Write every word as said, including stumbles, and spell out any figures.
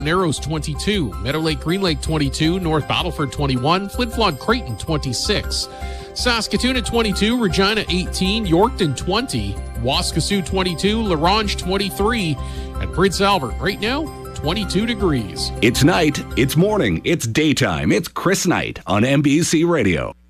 Narrows twenty-two, Meadow Lake Green Lake twenty-two, North Battleford twenty-one, Flin Flon Creighton twenty-six, Saskatoon at twenty-two, Regina eighteen, Yorkton twenty, Waskesiu twenty-two, La Ronge twenty-three, and Prince Albert right now twenty-two degrees. It's night, it's morning, it's daytime. It's Chris Knight on N B C Radio.